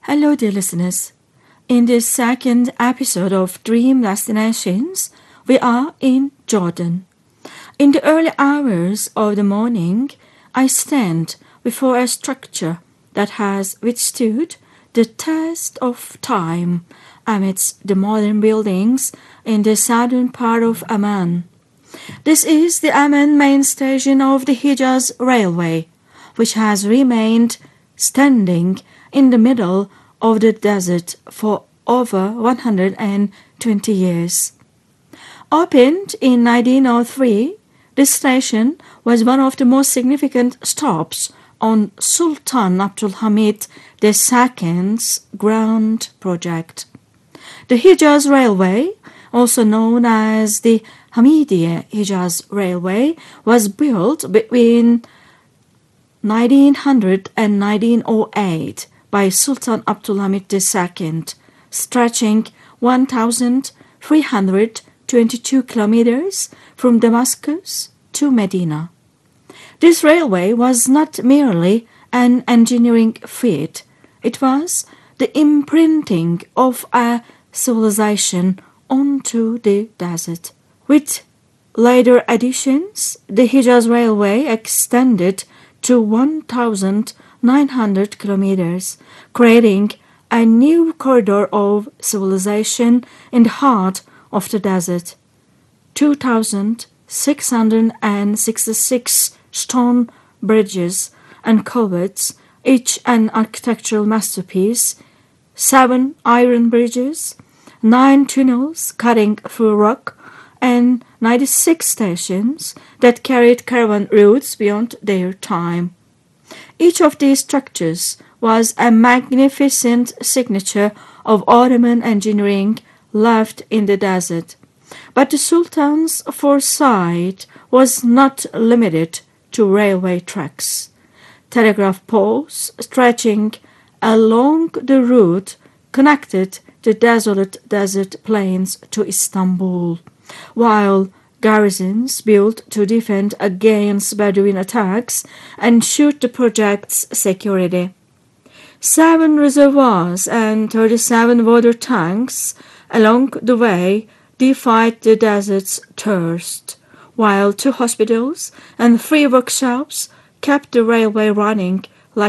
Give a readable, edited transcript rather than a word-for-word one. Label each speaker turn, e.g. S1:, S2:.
S1: Hello, dear listeners. In this second episode of Dream Destinations, we are in Jordan. In the early hours of the morning, I stand before a structure that has withstood the test of time amidst the modern buildings in the southern part of Amman. This is the Amman main station of the Hijaz Railway, which has remained standing in the middle of the desert for over 120 years. Opened in 1903, this station was one of the most significant stops on Sultan Abdul Hamid II's grand project. The Hijaz Railway, also known as the Hamidiyya Hijaz Railway, was built between 1900 and 1908 by Sultan Abdulhamid II, stretching 1,322 kilometers from Damascus to Medina. This railway was not merely an engineering feat, it was the imprinting of a civilization onto the desert. With later additions, the Hijaz Railway extended to 1,900 kilometers, creating a new corridor of civilization in the heart of the desert. 2,666 stone bridges and culverts, each an architectural masterpiece, 7 iron bridges, 9 tunnels cutting through rock, and 96 stations that carried caravan routes beyond their time. Each of these structures was a magnificent signature of Ottoman engineering left in the desert. But the Sultan's foresight was not limited to railway tracks. Telegraph poles stretching along the route connected the desolate desert plains to Istanbul, while garrisons built to defend against Bedouin attacks ensured the project's security. 7 reservoirs and 37 water tanks along the way defied the desert's thirst, while 2 hospitals and 3 workshops kept the railway running